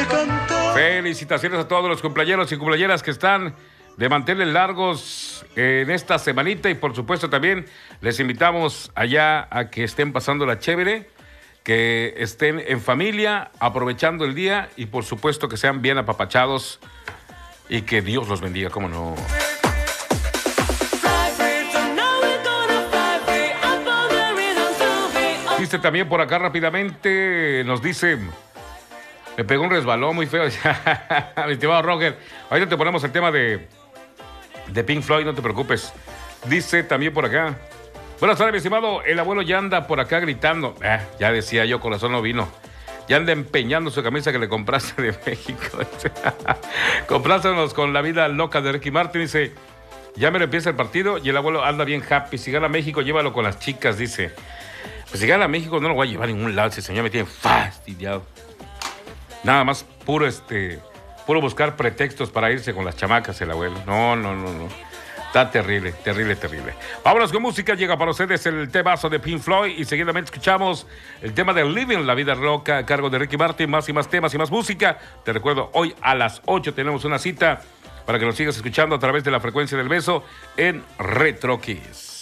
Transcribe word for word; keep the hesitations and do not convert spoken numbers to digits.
Felicitaciones a todos los cumpleañeros y cumpleañeras que están de manteles largos en esta semanita y por supuesto también les invitamos allá a que estén pasando la chévere, que estén en familia, aprovechando el día y por supuesto que sean bien apapachados y que Dios los bendiga, cómo no. Dice también por acá rápidamente, nos dice, me pegó un resbalón muy feo, mi estimado Roger, ahorita te ponemos el tema de, de Pink Floyd, no te preocupes. Dice también por acá, buenas tardes mi estimado, el abuelo ya anda por acá gritando, ah, ya decía yo, corazón no vino, ya anda empeñando su camisa que le compraste de México, comprásenos con la vida loca de Ricky Martin, dice, ya me lo empieza el partido y el abuelo anda bien happy, si gana México llévalo con las chicas, dice. Pues si gana México no lo voy a llevar a ningún lado, ese señor me tiene fastidiado. Nada más puro este, puro buscar pretextos para irse con las chamacas el abuelo. No, no, no, no. Está terrible, terrible, terrible. Vámonos con música, llega para ustedes el temazo de Pink Floyd y seguidamente escuchamos el tema de Living la Vida Loca a cargo de Ricky Martin, más y más temas y más música. Te recuerdo, hoy a las ocho tenemos una cita para que nos sigas escuchando a través de la frecuencia del beso en Retro Kiss.